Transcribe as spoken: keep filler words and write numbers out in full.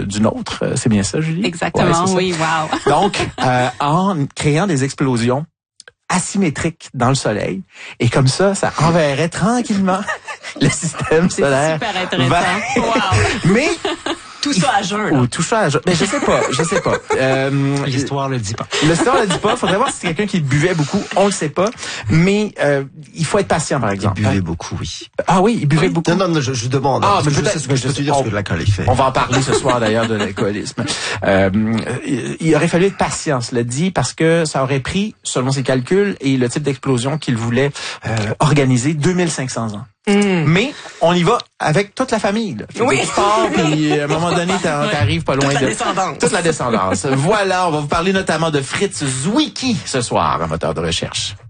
d'une autre. C'est bien ça, Julie? Exactement, ouais, oui, wow. Donc, euh, en créant des explosions asymétriques dans le Soleil, et comme ça, ça enverrait tranquillement le système solaire. C'est super intéressant. Vers... Wow. Mais tout ça à jeun. Ou tout ça à jeun. Mais je sais pas, je sais pas. Euh, L'histoire le dit pas. L'histoire le dit pas. Faudrait voir si c'est quelqu'un qui buvait beaucoup. On le sait pas. Mais euh, il faut être patient, par exemple. Il buvait beaucoup, oui. Ah oui, il buvait oui. beaucoup. Non, non, non, je, je demande. Ah, mais je peut-être. sais ce que je peux te dire, on, ce que l'alcool est fait. On va en parler ce soir d'ailleurs de l'alcoolisme. Euh, il aurait fallu être patient, cela dit, parce que ça aurait pris, selon ses calculs et le type d'explosion qu'il voulait euh, organiser, deux mille cinq cents ans. Mm. Mais on y va avec toute la famille. Là. Oui. Tu pars, puis à un moment donné, t'arrives pas loin toute de... la descendance. Toute la descendance. Voilà, on va vous parler notamment de Fritz Zwicky ce soir, un moteur de recherche.